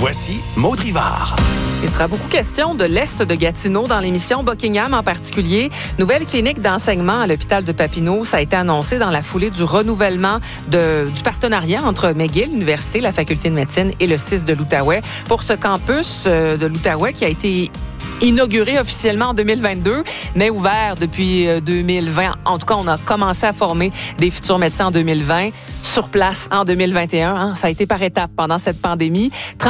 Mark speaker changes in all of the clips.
Speaker 1: Voici Maud Rivard.
Speaker 2: Il sera beaucoup question de l'Est de Gatineau dans l'émission Buckingham en particulier. Nouvelle clinique d'enseignement à l'hôpital de Papineau. Ça a été annoncé dans la foulée du renouvellement du partenariat entre McGill, l'université, la faculté de médecine et le CIS de l'Outaouais pour ce campus de l'Outaouais qui a été inauguré officiellement en 2022, mais ouvert depuis 2020. En tout cas, on a commencé à former des futurs médecins en 2020. Sur place en 2021. Ça a été par étapes pendant cette pandémie.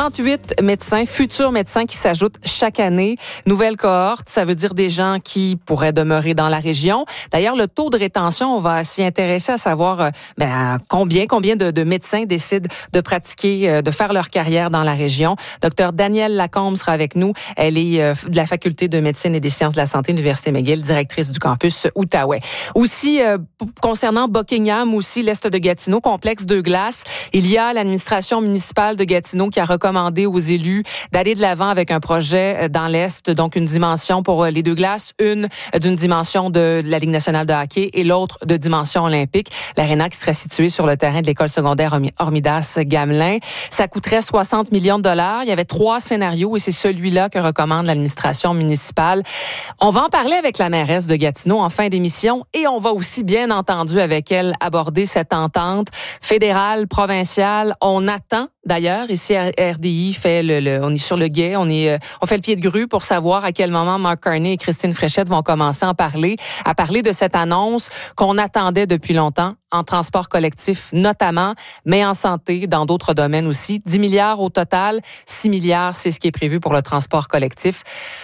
Speaker 2: 38 médecins, futurs médecins qui s'ajoutent chaque année. Nouvelle cohorte, ça veut dire des gens qui pourraient demeurer dans la région. D'ailleurs, le taux de rétention, on va s'y intéresser à savoir combien de médecins décident de pratiquer, de faire leur carrière dans la région. Docteur Danielle Lacombe sera avec nous. Elle est de la faculté de médecine et des sciences de la santé, Université McGill, directrice du campus Outaouais. Aussi, concernant Buckingham, aussi l'Est de Gatineau, complexe Deux Glaces. Il y a l'administration municipale de Gatineau qui a recommandé aux élus d'aller de l'avant avec un projet dans l'Est, donc une dimension pour les Deux Glaces, une d'une dimension de la Ligue nationale de hockey et l'autre de dimension olympique. L'aréna qui serait située sur le terrain de l'école secondaire Hormidas-Gamelin. Ça coûterait 60 millions de dollars. Il y avait 3 scénarios et c'est celui-là que recommande l'administration municipale. On va en parler avec la mairesse de Gatineau en fin d'émission et on va aussi, bien entendu, avec elle aborder cette entente fédérale, provinciale. On attend d'ailleurs, ici à RDI, on est sur le guet, on fait le pied de grue pour savoir à quel moment Mark Carney et Christine Fréchette vont commencer à parler de cette annonce qu'on attendait depuis longtemps en transport collectif notamment, mais en santé, dans d'autres domaines aussi. 10 milliards au total, 6 milliards, c'est ce qui est prévu pour le transport collectif.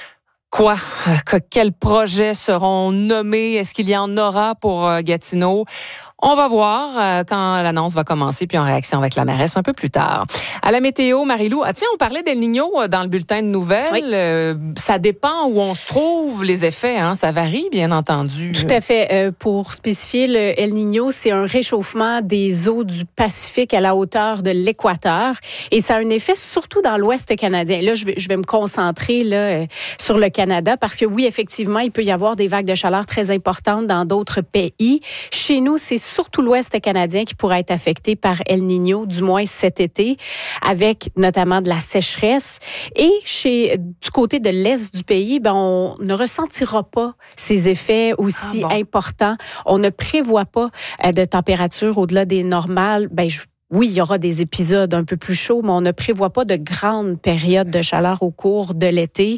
Speaker 2: Quoi? Quels projets seront nommés? Est-ce qu'il y en aura pour Gatineau? On va voir quand l'annonce va commencer, puis en réaction avec la mairesse un peu plus tard. À la météo, Marie-Lou, tiens, on parlait d'El Niño dans le bulletin de nouvelles. Oui. Ça dépend où on se trouve, les effets, ça varie, bien entendu.
Speaker 3: Tout à fait. Pour spécifier, le El Niño, c'est un réchauffement des eaux du Pacifique à la hauteur de l'équateur, et ça a un effet surtout dans l'Ouest canadien. Là, je vais me concentrer là sur le Canada, parce que oui, effectivement, il peut y avoir des vagues de chaleur très importantes dans d'autres pays. Chez nous, c'est surtout l'Ouest canadien qui pourrait être affecté par El Niño, du moins cet été, avec notamment de la sécheresse. Et du côté de l'Est du pays, on ne ressentira pas ces effets aussi importants. On ne prévoit pas de température au-delà des normales. Oui, il y aura des épisodes un peu plus chauds, mais on ne prévoit pas de grandes périodes de chaleur au cours de l'été.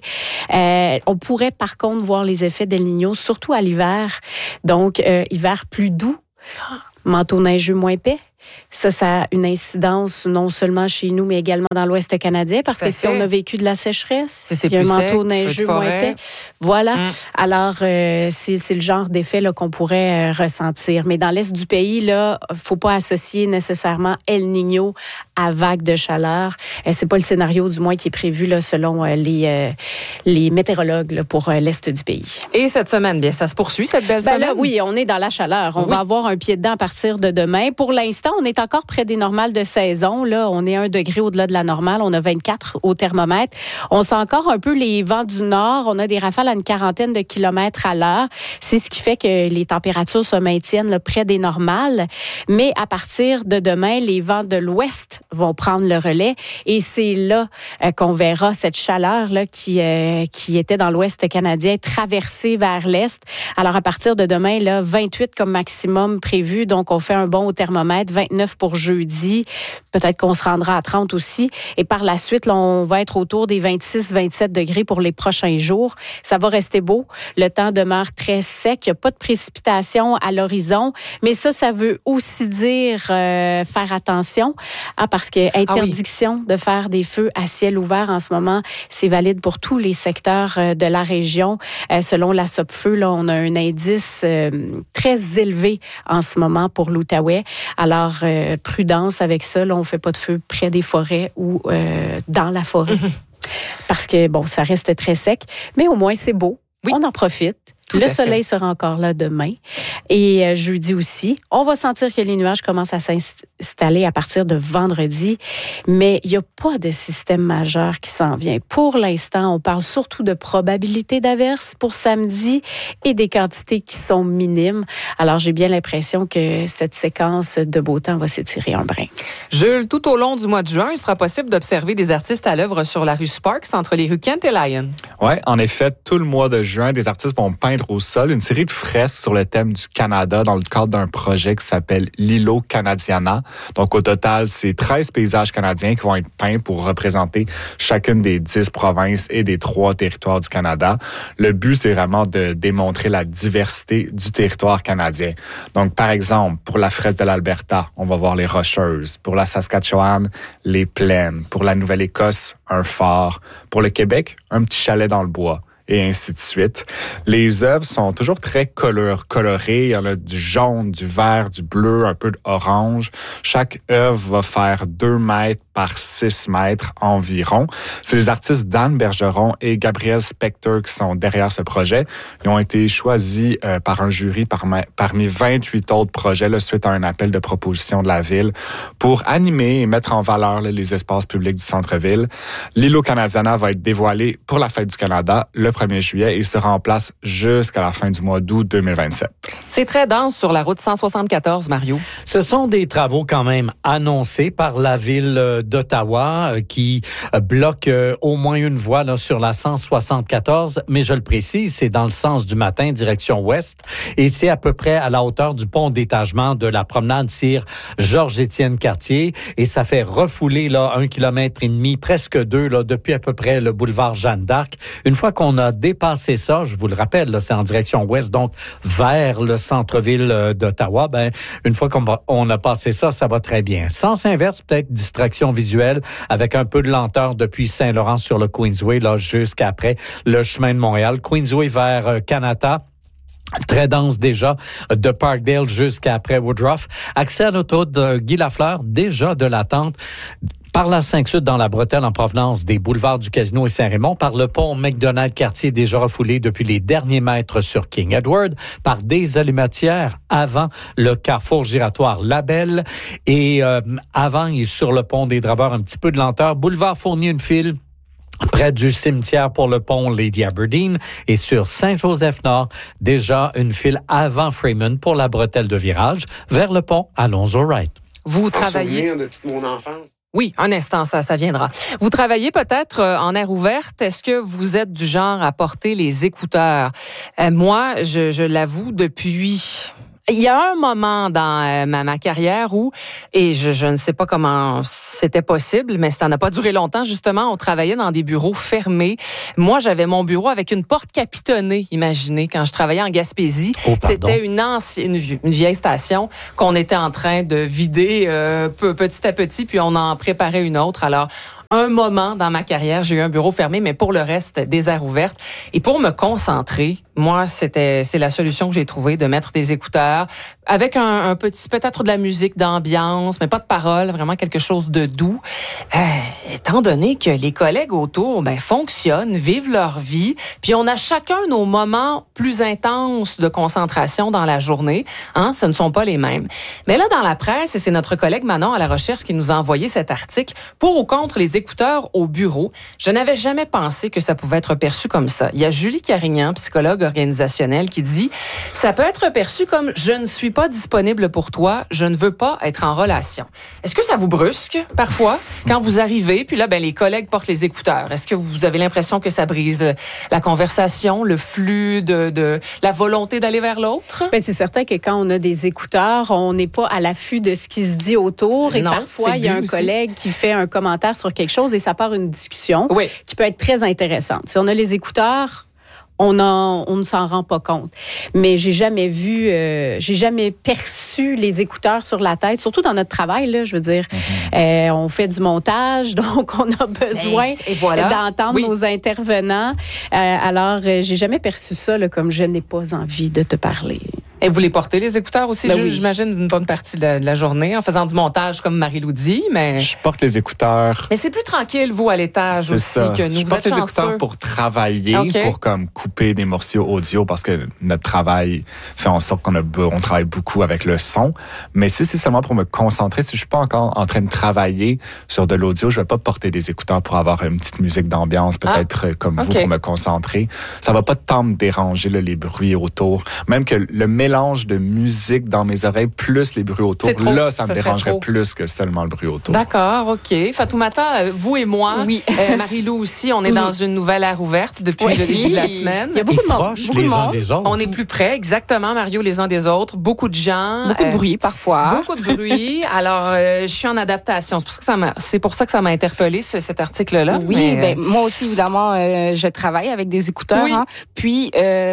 Speaker 3: On pourrait par contre voir les effets d'El Niño, surtout à l'hiver. Donc, hiver plus doux, manteau neigeux moins épais. Ça a une incidence non seulement chez nous, mais également dans l'Ouest canadien, parce que si on a vécu de la sécheresse, il y a un manteau neigeux moins épais. Voilà. Alors, c'est le genre d'effet là, qu'on pourrait ressentir. Mais dans l'Est du pays, là, faut pas associer nécessairement El Niño à vague de chaleur. C'est pas le scénario, du moins, qui est prévu là, selon les météorologues là, pour l'Est du pays.
Speaker 2: Et cette semaine, bien, ça se poursuit, cette belle semaine?
Speaker 3: Là, oui, on est dans la chaleur. On va avoir un pied dedans à partir de demain. Pour l'instant, on est encore près des normales de saison. Là, on est 1 degré au-delà de la normale. On a 24 au thermomètre. On sent encore un peu les vents du nord. On a des rafales à une quarantaine de kilomètres à l'heure. C'est ce qui fait que les températures se maintiennent là, près des normales. Mais à partir de demain, les vents de l'ouest vont prendre le relais. Et c'est là qu'on verra cette chaleur là, qui était dans l'ouest canadien traverser vers l'est. Alors, à partir de demain, là, 28 comme maximum prévu. Donc, on fait un bond au thermomètre. 29 pour jeudi. Peut-être qu'on se rendra à 30 aussi. Et par la suite, là, on va être autour des 26-27 degrés pour les prochains jours. Ça va rester beau. Le temps demeure très sec. Il n'y a pas de précipitation à l'horizon. Mais ça veut aussi dire faire attention. Parce que interdiction de faire des feux à ciel ouvert en ce moment, c'est valide pour tous les secteurs de la région. Selon la SOPFEU, là, on a un indice très élevé en ce moment pour l'Outaouais. Alors, prudence avec ça. Là, on ne fait pas de feu près des forêts ou dans la forêt. Parce que, ça reste très sec. Mais au moins, c'est beau. Oui. On en profite. Le soleil sera encore là demain et jeudi aussi. On va sentir que les nuages commencent à s'installer à partir de vendredi, mais il n'y a pas de système majeur qui s'en vient. Pour l'instant, on parle surtout de probabilité d'averse pour samedi et des quantités qui sont minimes. Alors, j'ai bien l'impression que cette séquence de beau temps va s'étirer un brin.
Speaker 2: Jules, tout au long du mois de juin, il sera possible d'observer des artistes à l'œuvre sur la rue Sparks entre les rues Kent et Lyon.
Speaker 1: Oui, en effet, tout le mois de juin, des artistes vont peindre au sol une série de fresques sur le thème du Canada dans le cadre d'un projet qui s'appelle l'Îlot Canadiana. Donc, au total, c'est 13 paysages canadiens qui vont être peints pour représenter chacune des 10 provinces et des 3 territoires du Canada. Le but, c'est vraiment de démontrer la diversité du territoire canadien. Donc, par exemple, pour la fresque de l'Alberta, on va voir les Rocheuses. Pour la Saskatchewan, les plaines. Pour la Nouvelle-Écosse, un phare. Pour le Québec, un petit chalet dans le bois. Et ainsi de suite. Les œuvres sont toujours très colorées. Il y en a du jaune, du vert, du bleu, un peu d'orange. Chaque œuvre va faire 2 mètres par 6 mètres environ. C'est les artistes Dan Bergeron et Gabriel Spector qui sont derrière ce projet. Ils ont été choisis par un jury parmi 28 autres projets suite à un appel de proposition de la Ville pour animer et mettre en valeur les espaces publics du centre-ville. L'Îlot Canadiana va être dévoilé pour la Fête du Canada le 1er juillet et il sera en place jusqu'à la fin du mois d'août 2027.
Speaker 2: C'est très dense sur la route 174, Mario.
Speaker 4: Ce sont des travaux quand même annoncés par la Ville d'Ottawa qui bloque au moins une voie là, sur la 174, mais je le précise, c'est dans le sens du matin, direction ouest, et c'est à peu près à la hauteur du pont d'étagement de la promenade Sir Georges-Étienne Cartier, et ça fait refouler là 1,5 km, presque 2, là, depuis à peu près le boulevard Jeanne d'Arc. Une fois qu'on a dépassé ça, je vous le rappelle, là, c'est en direction ouest, donc vers le centre-ville d'Ottawa, une fois qu'on a passé ça, ça va très bien. Sens inverse, peut-être distraction visuelle avec un peu de lenteur depuis Saint-Laurent sur le Queensway, là, jusqu'après le chemin de Montréal. Queensway vers Kanata. Très dense déjà, de Parkdale jusqu'après Woodruff. Accès à l'autoroute de Guy Lafleur, déjà de l'attente. Par la 5 Sud dans la bretelle en provenance des boulevards du Casino et Saint-Raymond, par le pont McDonald-Cartier déjà refoulé depuis les derniers mètres sur King Edward, par des allumatières avant le carrefour giratoire Labelle et avant et sur le pont des Draveurs un petit peu de lenteur. Boulevard Fournier, une file près du cimetière pour le pont Lady Aberdeen et sur Saint-Joseph-Nord, déjà une file avant Freeman pour la bretelle de virage vers le pont Alonzo-Wright.
Speaker 2: Vous travaillez...
Speaker 5: souvenir de toute mon enfance.
Speaker 2: Oui, un instant, ça viendra. Vous travaillez peut-être en air ouverte. Est-ce que vous êtes du genre à porter les écouteurs? Moi, je l'avoue, depuis... Il y a un moment dans ma carrière où, et je ne sais pas comment c'était possible, mais ça n'a pas duré longtemps, justement, on travaillait dans des bureaux fermés. Moi, j'avais mon bureau avec une porte capitonnée, imaginez, quand je travaillais en Gaspésie. C'était une vieille station qu'on était en train de vider petit à petit, puis on en préparait une autre. Alors, un moment dans ma carrière, j'ai eu un bureau fermé, mais pour le reste, des aires ouvertes. Et pour me concentrer, moi, c'est la solution que j'ai trouvée, de mettre des écouteurs avec un petit, peut-être de la musique d'ambiance, mais pas de paroles, vraiment quelque chose de doux. Étant donné que les collègues autour, fonctionnent, vivent leur vie, puis on a chacun nos moments plus intenses de concentration dans la journée, hein, ce ne sont pas les mêmes. Mais là, dans la presse, et c'est notre collègue Manon à la recherche qui nous a envoyé cet article, pour ou contre les écouteurs au bureau, je n'avais jamais pensé que ça pouvait être perçu comme ça. Il y a Julie Carignan, psychologue organisationnelle, qui dit « Ça peut être perçu comme « Je ne suis pas disponible pour toi, je ne veux pas être en relation ». Est-ce que ça vous brusque, parfois, quand vous arrivez, puis là, les collègues portent les écouteurs? Est-ce que vous avez l'impression que ça brise la conversation, le flux de la volonté d'aller vers l'autre?
Speaker 3: C'est certain que quand on a des écouteurs, on n'est pas à l'affût de ce qui se dit autour. Et non, parfois, il y a un collègue qui fait un commentaire sur quelque chose et ça part une discussion qui peut être très intéressante. Si on a les écouteurs, on ne s'en rend pas compte. Mais j'ai jamais perçu par-dessus les écouteurs sur la tête, surtout dans notre travail, là, je veux dire. On fait du montage, donc on a besoin d'entendre nos intervenants. Alors, j'ai jamais perçu ça là, comme je n'ai pas envie de te parler.
Speaker 2: Et vous les portez, les écouteurs aussi, j'imagine, une bonne partie de la journée, en faisant du montage, comme Marie-Lou dit, mais...
Speaker 1: Je porte les écouteurs.
Speaker 2: Mais c'est plus tranquille, vous, à l'étage aussi,
Speaker 1: ça.
Speaker 2: que nous.
Speaker 1: Je porte les écouteurs pour travailler, pour comme couper des morceaux audio, parce que notre travail fait en sorte on travaille beaucoup avec le son. Mais si c'est seulement pour me concentrer, si je suis pas encore en train de travailler sur de l'audio, je vais pas porter des écouteurs pour avoir une petite musique d'ambiance, peut-être comme vous, pour me concentrer. Ça va pas tant me déranger, là, les bruits autour. Même que le mélange de musique dans mes oreilles plus les bruits autour, là, ça me dérangerait plus que seulement le bruit autour.
Speaker 2: D'accord, OK. Fatoumata, vous et moi, Marie-Lou aussi, on est dans une nouvelle ère ouverte depuis le début de la semaine.
Speaker 3: Il y a beaucoup de monde.
Speaker 4: Proches les uns des autres.
Speaker 2: On est plus près, exactement, Mario, les uns des autres. Beaucoup de gens.
Speaker 5: Beaucoup de bruit, parfois.
Speaker 2: Beaucoup de bruit. Alors, je suis en adaptation. C'est pour ça que ça m'a interpellée, cet article-là.
Speaker 5: Oui, moi aussi, évidemment, je travaille avec des écouteurs. Hein. Puis,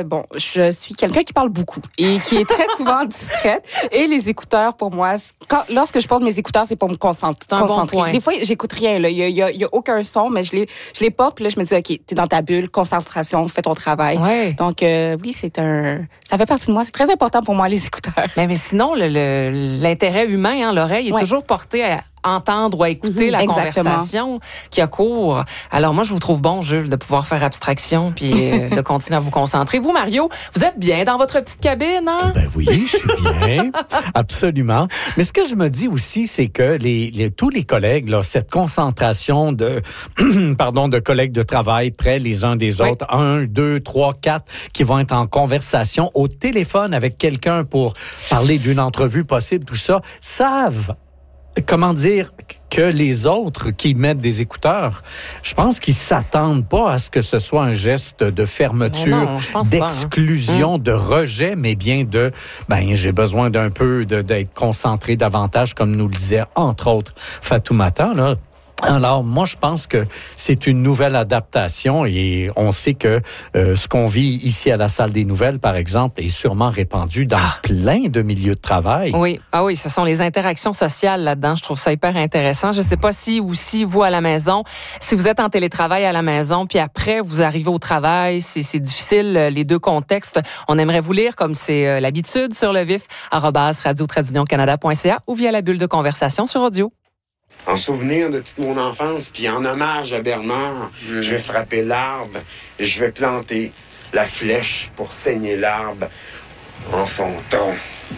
Speaker 5: je suis quelqu'un qui parle beaucoup et qui est très souvent distraite. Et les écouteurs, pour moi, lorsque je porte mes écouteurs, c'est pour me concentrer.
Speaker 2: Bon point.
Speaker 5: Des fois, j'écoute rien. Là. Il y a aucun son, mais je les porte. Puis là, je me dis, OK, t'es dans ta bulle, concentration, fais ton travail. Ouais. Donc, oui, ça fait partie de moi. C'est très important pour moi, les écouteurs.
Speaker 2: Mais sinon, l'intérêt humain, l'oreille est toujours portée à entendre ou à écouter la conversation qui a cours. Alors moi, je vous trouve bon, Jules, de pouvoir faire abstraction puis de continuer à vous concentrer. Vous, Mario, vous êtes bien dans votre petite cabine, hein?
Speaker 4: Ben oui, je suis bien. Absolument. Mais ce que je me dis aussi, c'est que tous les collègues, là, cette concentration de collègues de travail près les uns des autres, 1, 2, 3, 4, qui vont être en conversation au téléphone avec quelqu'un pour parler d'une entrevue possible, tout ça, savent comment dire que les autres qui mettent des écouteurs, je pense qu'ils s'attendent pas à ce que ce soit un geste de fermeture, d'exclusion, de rejet, mais bien j'ai besoin d'un peu d'être concentré davantage, comme nous le disait entre autres Fatoumata, là. Alors, moi, je pense que c'est une nouvelle adaptation et on sait que ce qu'on vit ici à la Salle des Nouvelles, par exemple, est sûrement répandu dans plein de milieux de travail.
Speaker 2: Oui, ce sont les interactions sociales là-dedans. Je trouve ça hyper intéressant. Je ne sais pas si vous, à la maison, si vous êtes en télétravail à la maison, puis après, vous arrivez au travail, c'est difficile, les deux contextes. On aimerait vous lire, comme c'est l'habitude, sur le vif, @radio-canada.ca ou via la bulle de conversation sur audio.
Speaker 6: En souvenir de toute mon enfance, puis en hommage à Bernard, je vais frapper l'arbre, je vais planter la flèche pour saigner l'arbre en son tronc.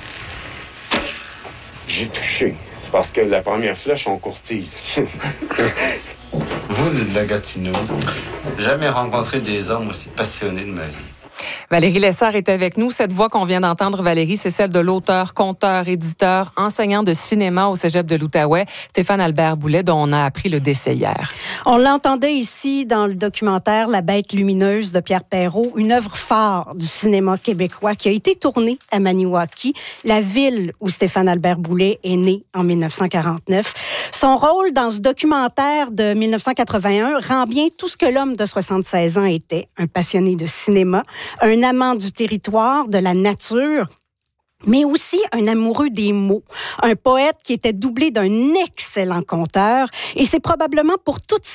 Speaker 6: J'ai touché. C'est parce que la première flèche, on courtise.
Speaker 7: Vous, de la Gatineau, jamais rencontré des hommes aussi passionnés de ma vie.
Speaker 2: Valérie Lessard est avec nous. Cette voix qu'on vient d'entendre, Valérie, c'est celle de l'auteur, conteur, éditeur, enseignant de cinéma au Cégep de l'Outaouais, Stéphane Albert Boulet, dont on a appris le décès hier.
Speaker 8: On l'entendait ici dans le documentaire La Bête lumineuse de Pierre Perrault, une œuvre phare du cinéma québécois qui a été tournée à Maniwaki, la ville où Stéphane Albert Boulet est né en 1949. Son rôle dans ce documentaire de 1981 rend bien tout ce que l'homme de 76 ans était, un passionné de cinéma, un amant du territoire, de la nature, mais aussi un amoureux des mots, un poète qui était doublé d'un excellent conteur. Et c'est probablement pour toutes